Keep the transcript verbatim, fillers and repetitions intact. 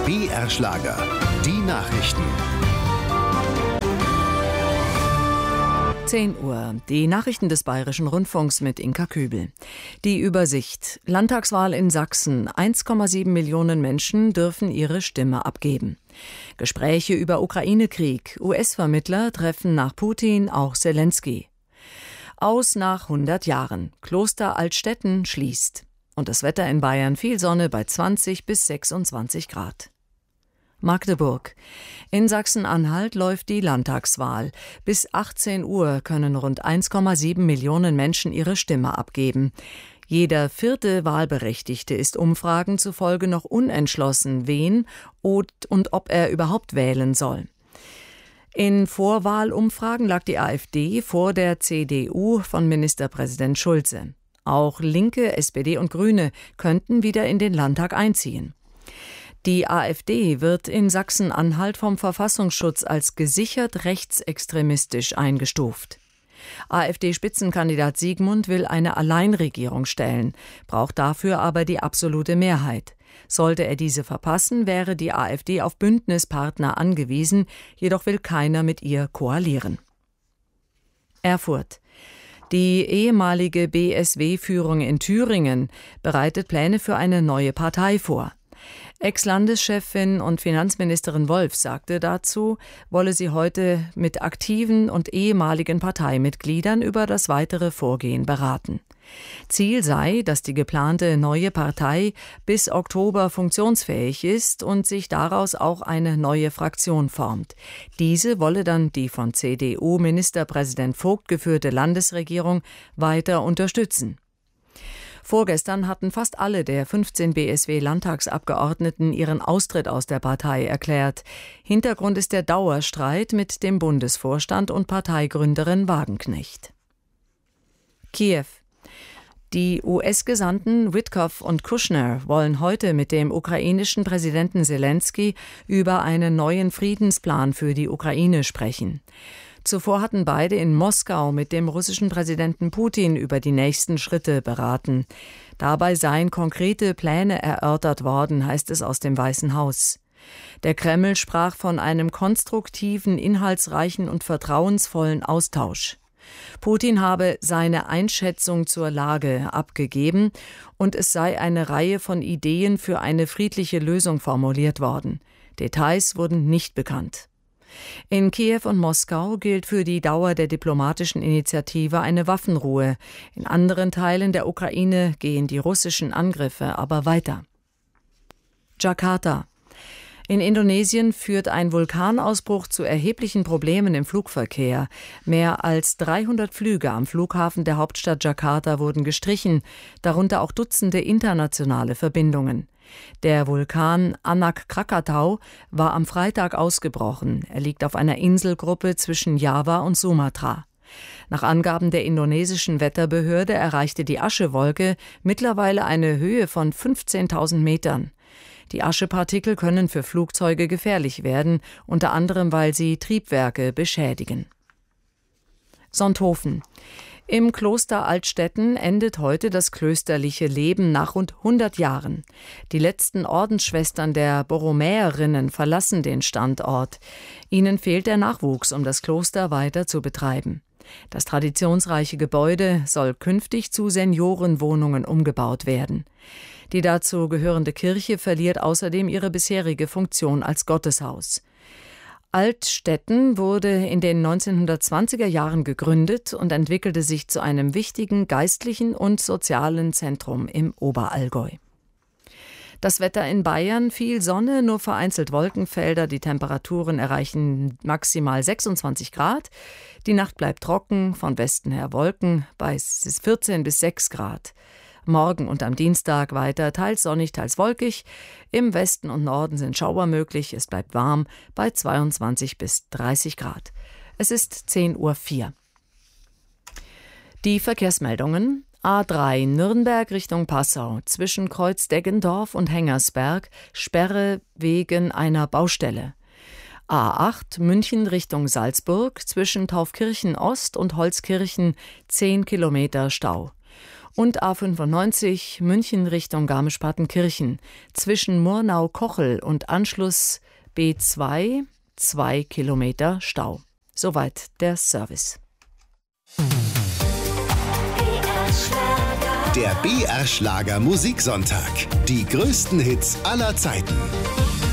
B R Schlager, die Nachrichten. zehn Uhr. Die Nachrichten des Bayerischen Rundfunks mit Inka Kübel. Die Übersicht. Landtagswahl in Sachsen. eins Komma sieben Millionen Menschen dürfen ihre Stimme abgeben. Gespräche über Ukraine-Krieg. U S-Vermittler treffen nach Putin auch Zelensky. Aus nach hundert Jahren. Kloster Altstetten schließt. Und das Wetter in Bayern: viel Sonne bei zwanzig bis sechsundzwanzig Grad. Magdeburg. In Sachsen-Anhalt läuft die Landtagswahl. Bis achtzehn Uhr können rund eins Komma sieben Millionen Menschen ihre Stimme abgeben. Jeder vierte Wahlberechtigte ist Umfragen zufolge noch unentschlossen, wen und, und ob er überhaupt wählen soll. In Vorwahlumfragen lag die AfD vor der C D U von Ministerpräsident Schulze. Auch Linke, S P D und Grüne könnten wieder in den Landtag einziehen. Die AfD wird in Sachsen-Anhalt vom Verfassungsschutz als gesichert rechtsextremistisch eingestuft. AfD-Spitzenkandidat Siegmund will eine Alleinregierung stellen, braucht dafür aber die absolute Mehrheit. Sollte er diese verpassen, wäre die AfD auf Bündnispartner angewiesen, jedoch will keiner mit ihr koalieren. Erfurt. Die ehemalige B S W-Führung in Thüringen bereitet Pläne für eine neue Partei vor. Ex-Landeschefin und Finanzministerin Wolf sagte dazu, wolle sie heute mit aktiven und ehemaligen Parteimitgliedern über das weitere Vorgehen beraten. Ziel sei, dass die geplante neue Partei bis Oktober funktionsfähig ist und sich daraus auch eine neue Fraktion formt. Diese wolle dann die von C D U-Ministerpräsident Vogt geführte Landesregierung weiter unterstützen. Vorgestern hatten fast alle der fünfzehn B S W-Landtagsabgeordneten ihren Austritt aus der Partei erklärt. Hintergrund ist der Dauerstreit mit dem Bundesvorstand und Parteigründerin Wagenknecht. Kiew. Die U S-Gesandten Witkoff und Kushner wollen heute mit dem ukrainischen Präsidenten Zelensky über einen neuen Friedensplan für die Ukraine sprechen. Zuvor hatten beide in Moskau mit dem russischen Präsidenten Putin über die nächsten Schritte beraten. Dabei seien konkrete Pläne erörtert worden, heißt es aus dem Weißen Haus. Der Kreml sprach von einem konstruktiven, inhaltsreichen und vertrauensvollen Austausch. Putin habe seine Einschätzung zur Lage abgegeben und es sei eine Reihe von Ideen für eine friedliche Lösung formuliert worden. Details wurden nicht bekannt. In Kiew und Moskau gilt für die Dauer der diplomatischen Initiative eine Waffenruhe. In anderen Teilen der Ukraine gehen die russischen Angriffe aber weiter. Jakarta. In Indonesien führt ein Vulkanausbruch zu erheblichen Problemen im Flugverkehr. Mehr als dreihundert Flüge am Flughafen der Hauptstadt Jakarta wurden gestrichen, darunter auch Dutzende internationale Verbindungen. Der Vulkan Anak Krakatau war am Freitag ausgebrochen. Er liegt auf einer Inselgruppe zwischen Java und Sumatra. Nach Angaben der indonesischen Wetterbehörde erreichte die Aschewolke mittlerweile eine Höhe von fünfzehntausend Metern. Die Aschepartikel können für Flugzeuge gefährlich werden, unter anderem weil sie Triebwerke beschädigen. Sonthofen. Im Kloster Altstetten endet heute das klösterliche Leben nach rund hundert Jahren. Die letzten Ordensschwestern der Borromäerinnen verlassen den Standort. Ihnen fehlt der Nachwuchs, um das Kloster weiter zu betreiben. Das traditionsreiche Gebäude soll künftig zu Seniorenwohnungen umgebaut werden. Die dazu gehörende Kirche verliert außerdem ihre bisherige Funktion als Gotteshaus. Altstetten wurde in den neunzehnhundertzwanziger Jahren gegründet und entwickelte sich zu einem wichtigen geistlichen und sozialen Zentrum im Oberallgäu. Das Wetter in Bayern: viel Sonne, nur vereinzelt Wolkenfelder. Die Temperaturen erreichen maximal sechsundzwanzig Grad. Die Nacht bleibt trocken, von Westen her Wolken bei vierzehn bis sechs Grad. Morgen und am Dienstag weiter teils sonnig, teils wolkig. Im Westen und Norden sind Schauer möglich. Es bleibt warm bei zweiundzwanzig bis dreißig Grad. Es ist zehn Uhr vier. Die Verkehrsmeldungen. A drei Nürnberg Richtung Passau zwischen Kreuzdeggendorf und Hengersberg Sperre wegen einer Baustelle. A acht München Richtung Salzburg zwischen Taufkirchen Ost und Holzkirchen zehn Kilometer Stau. Und A fünfundneunzig München Richtung Garmisch-Partenkirchen. Zwischen Murnau-Kochel und Anschluss B zwei zwei Kilometer Stau. Soweit der Service. Der B R Schlager Musiksonntag. Die größten Hits aller Zeiten.